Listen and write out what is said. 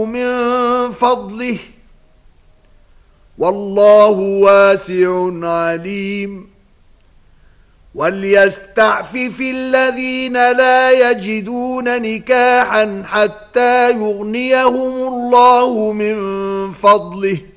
الله من فضله والله واسع عليم وليستعفف الذين لا يجدون نكاحا حتى يغنيهم الله من فضله